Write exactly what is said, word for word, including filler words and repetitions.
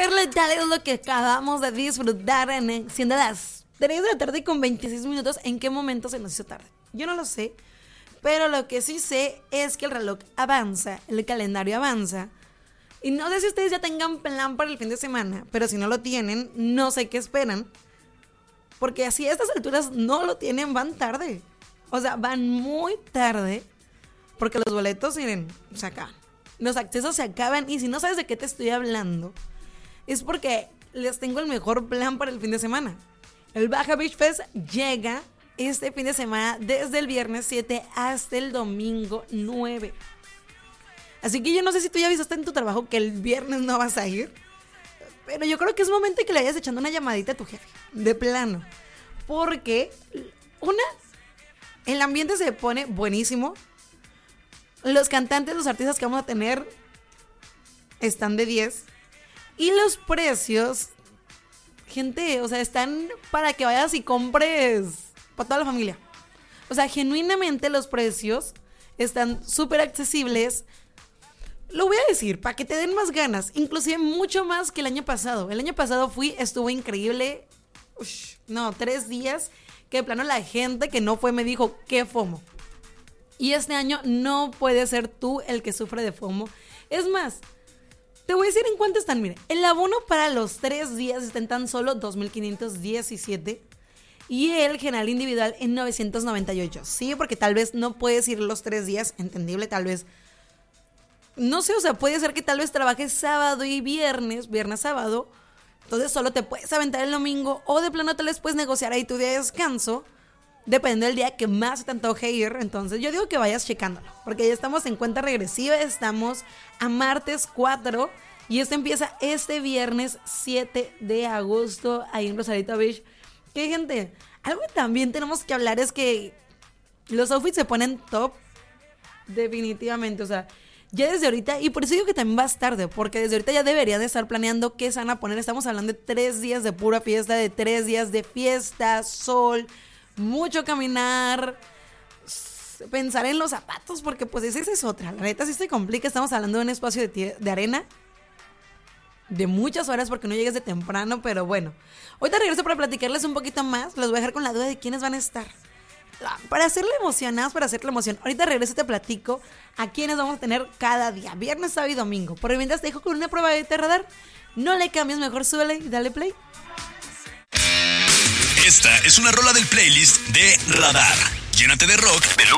darle, dale, es lo que acabamos de disfrutar en, siendo las tres de la tarde con veintiséis minutos. ¿En qué momento se nos hizo tarde? Yo no lo sé, pero lo que sí sé es que el reloj avanza, el calendario avanza. Y no sé si ustedes ya tengan plan para el fin de semana, pero si no lo tienen, no sé qué esperan. Porque así a estas alturas no lo tienen, van tarde. O sea, van muy tarde. Porque los boletos, miren, se acaban. Los accesos se acaban. Y si no sabes de qué te estoy hablando, es porque les tengo el mejor plan para el fin de semana. El Baja Beach Fest llega este fin de semana desde el viernes siete hasta el domingo nueve. Así que yo no sé si tú ya avisaste en tu trabajo que el viernes no vas a ir, pero yo creo que es momento de que le vayas echando una llamadita a tu jefe, de plano. Porque, una, el ambiente se pone buenísimo. Los cantantes, los artistas que vamos a tener están de diez. Y los precios, gente, o sea, están para que vayas y compres para toda la familia. O sea, genuinamente los precios están súper accesibles. Lo voy a decir, para que te den más ganas, inclusive mucho más que el año pasado. El año pasado fui, estuvo increíble. Ush, no, tres días que de plano la gente que no fue me dijo, qué FOMO. Y este año no puedes ser tú el que sufre de FOMO. Es más, te voy a decir en cuánto están. Mire, el abono para los tres días está en tan solo dos mil quinientos diecisiete y el general individual en novecientos noventa y ocho. Sí, porque tal vez no puedes ir los tres días, entendible, tal vez. No sé, o sea, puede ser que tal vez trabajes sábado y viernes, viernes, sábado. Entonces solo te puedes aventar el domingo o de plano te les puedes negociar ahí tu día de descanso. Depende del día que más te antoje ir. Entonces yo digo que vayas checándolo, porque ya estamos en cuenta regresiva. Estamos a martes cuatro y esto empieza este viernes siete de agosto ahí en Rosarito Beach. Que gente, algo que también tenemos que hablar es que los outfits se ponen top. Definitivamente, o sea, ya desde ahorita, y por eso digo que también vas tarde, porque desde ahorita ya deberían de estar planeando qué se van a poner. Estamos hablando de tres días de pura fiesta, de tres días de fiesta, sol, mucho caminar, pensar en los zapatos, porque pues esa es otra. La neta sí se complica, estamos hablando de un espacio de, tie- de arena de muchas horas porque no llegues de temprano, pero bueno. Ahorita regreso para platicarles un poquito más, los voy a dejar con la duda de quiénes van a estar. Para hacerle emocionadas, para hacerle emoción. Ahorita regreso y te platico a quiénes vamos a tener cada día, viernes, sábado y domingo. Por mientras te dejo con una prueba de radar. No le cambies, mejor súbele y dale play. Esta es una rola del playlist de Radar. Llénate de rock de lunes